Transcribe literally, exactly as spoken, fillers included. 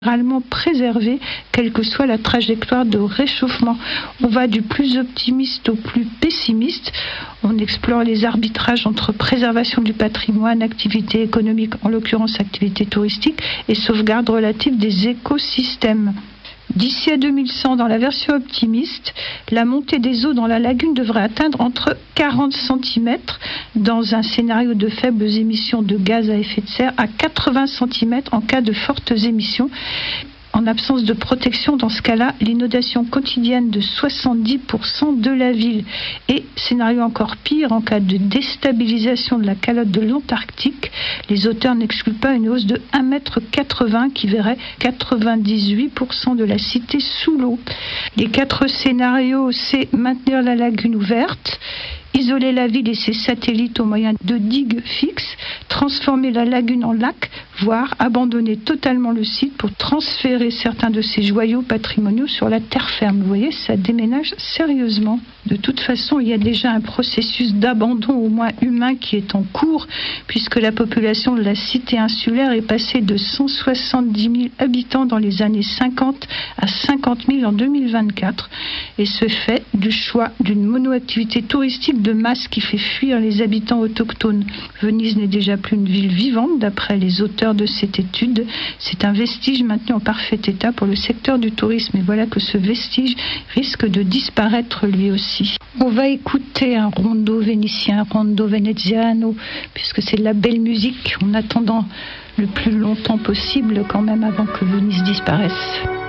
généralement préservés, quelle que soit la trajectoire de réchauffement. On va du plus optimiste au plus pessimiste. On explore les arbitrages entre préservation du patrimoine, activité économique, en l'occurrence activité touristique, et sauvegarde relative des écosystèmes. D'ici à deux mille cent, dans la version optimiste, la montée des eaux dans la lagune devrait atteindre entre quarante centimètres dans un scénario de faibles émissions de gaz à effet de serre à quatre-vingts centimètres en cas de fortes émissions. En absence de protection, dans ce cas-là, l'inondation quotidienne de soixante-dix pour cent de la ville. Et scénario encore pire, en cas de déstabilisation de la calotte de l'Antarctique, les auteurs n'excluent pas une hausse de un mètre quatre-vingts qui verrait quatre-vingt-dix-huit pour cent de la cité sous l'eau. Les quatre scénarios, c'est maintenir la lagune ouverte, isoler la ville et ses satellites au moyen de digues fixes, transformer la lagune en lac, voire abandonner totalement le site pour transférer certains de ses joyaux patrimoniaux sur la terre ferme. Vous voyez, ça déménage sérieusement. De toute façon, il y a déjà un processus d'abandon, au moins humain, qui est en cours, puisque la population de la cité insulaire est passée de cent soixante-dix mille habitants dans les années cinquante à cinquante mille en deux mille vingt-quatre. Et ce fait du choix d'une monoactivité touristique de masse qui fait fuir les habitants autochtones. Venise n'est déjà plus une ville vivante, d'après les auteurs de cette étude. C'est un vestige maintenu en parfait état pour le secteur du tourisme. Et voilà que ce vestige risque de disparaître lui aussi. On va écouter un rondo vénitien, un rondo veneziano, puisque c'est de la belle musique, en attendant le plus longtemps possible quand même avant que Venise disparaisse.